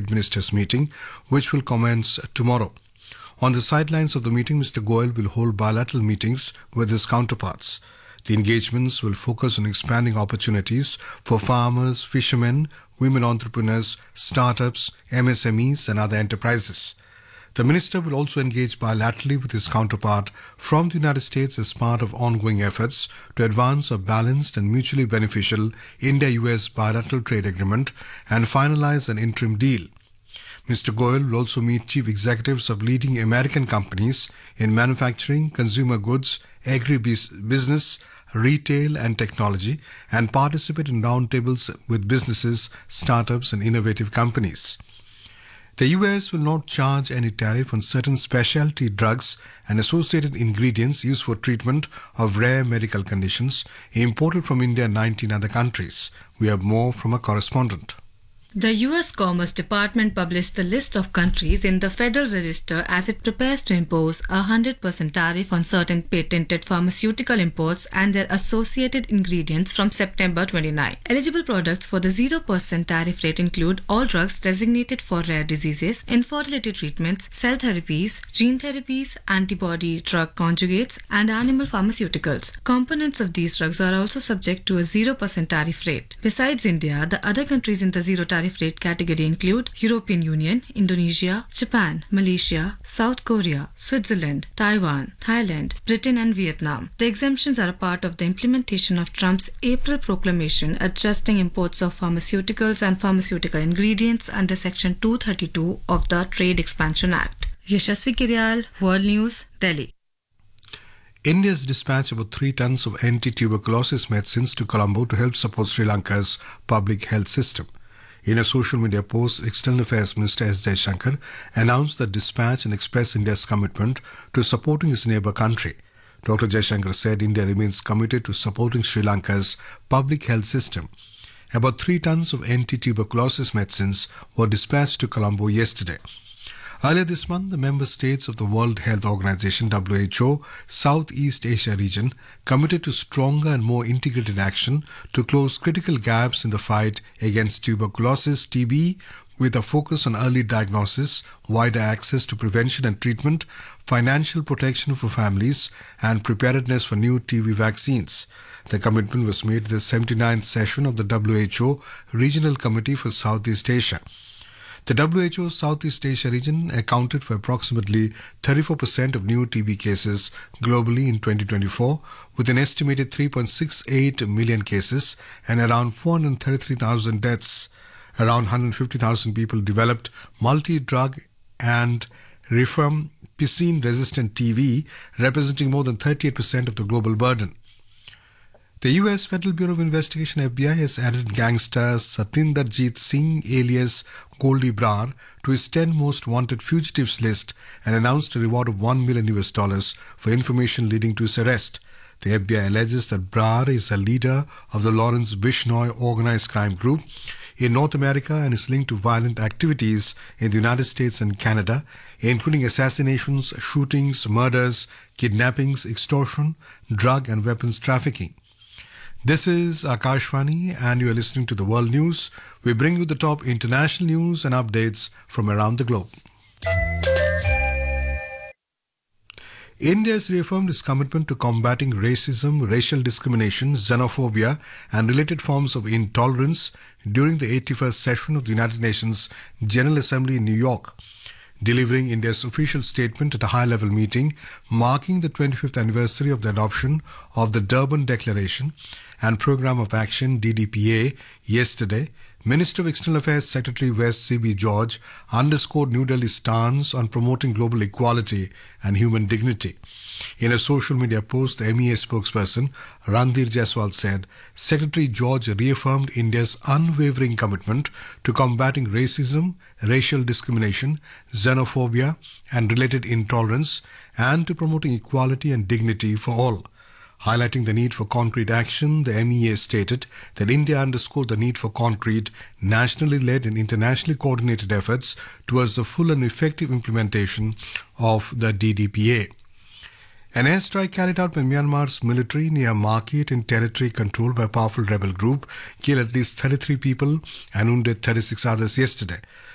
Trade Ministers meeting, which will commence tomorrow. On the sidelines of the meeting, Mr. Goyal will hold bilateral meetings with his counterparts. The engagements will focus on expanding opportunities for farmers, fishermen, women entrepreneurs, startups, MSMEs and other enterprises. The minister will also engage bilaterally with his counterpart from the United States as part of ongoing efforts to advance a balanced and mutually beneficial India-US bilateral trade agreement and finalize an interim deal. Mr. Goyal will also meet chief executives of leading American companies in manufacturing, consumer goods, agribusiness, retail and technology and participate in roundtables with businesses, startups and innovative companies. The US will not charge any tariff on certain specialty drugs and associated ingredients used for treatment of rare medical conditions imported from India and 19 other countries. We have more from a correspondent. The U.S. Commerce Department published the list of countries in the Federal Register as it prepares to impose a 100% tariff on certain patented pharmaceutical imports and their associated ingredients from September 29. Eligible products for the 0% tariff rate include all drugs designated for rare diseases, infertility treatments, cell therapies, gene therapies, antibody drug conjugates, and animal pharmaceuticals. Components of these drugs are also subject to a 0% tariff rate. Besides India, the other countries in the zero tariff rate category include European Union, Indonesia, Japan, Malaysia, South Korea, Switzerland, Taiwan, Thailand, Britain and Vietnam. The exemptions are a part of the implementation of Trump's April proclamation adjusting imports of pharmaceuticals and pharmaceutical ingredients under Section 232 of the Trade Expansion Act. Yashasvi Kiryal, World News, Delhi. India has dispatched about 3 tons of anti-tuberculosis medicines to Colombo to help support Sri Lanka's public health system. In a social media post, External Affairs Minister S. Jaishankar announced the dispatch and expressed India's commitment to supporting its neighbour country. Dr. Jaishankar said India remains committed to supporting Sri Lanka's public health system. About 3 tons of anti-tuberculosis medicines were dispatched to Colombo yesterday. Earlier this month, the member states of the World Health Organization (WHO) Southeast Asia region committed to stronger and more integrated action to close critical gaps in the fight against tuberculosis (TB), with a focus on early diagnosis, wider access to prevention and treatment, financial protection for families, and preparedness for new TB vaccines. The commitment was made at the 79th session of the WHO Regional Committee for Southeast Asia. The WHO Southeast Asia region accounted for approximately 34% of new TB cases globally in 2024, with an estimated 3.68 million cases and around 433,000 deaths. Around 150,000 people developed multi-drug and rifampicin-resistant TB, representing more than 38% of the global burden. The U.S. Federal Bureau of Investigation (FBI) has added gangster Satinderjeet Singh alias Goldie Brar to its 10 most wanted fugitives list and announced a reward of $1 million for information leading to his arrest. The FBI alleges that Brar is a leader of the Lawrence Bishnoi organized crime group in North America and is linked to violent activities in the United States and Canada, including assassinations, shootings, murders, kidnappings, extortion, drug and weapons trafficking. This is Akashvani and you are listening to the World News. We bring you the top international news and updates from around the globe. India has reaffirmed its commitment to combating racism, racial discrimination, xenophobia and related forms of intolerance during the 81st session of the United Nations General Assembly in New York. Delivering India's official statement at a high-level meeting marking the 25th anniversary of the adoption of the Durban Declaration and Programme of Action (DDPA) yesterday, Minister of External Affairs Secretary West C.B. George underscored New Delhi's stance on promoting global equality and human dignity. In a social media post, the MEA spokesperson Randhir Jaiswal said Secretary George reaffirmed India's unwavering commitment to combating racism, racial discrimination, xenophobia and related intolerance and to promoting equality and dignity for all. Highlighting the need for concrete action, the MEA stated that India underscored the need for concrete, nationally led and internationally coordinated efforts towards the full and effective implementation of the DDPA. An airstrike carried out by Myanmar's military near a market in territory controlled by a powerful rebel group killed at least 33 people and wounded 36 others yesterday.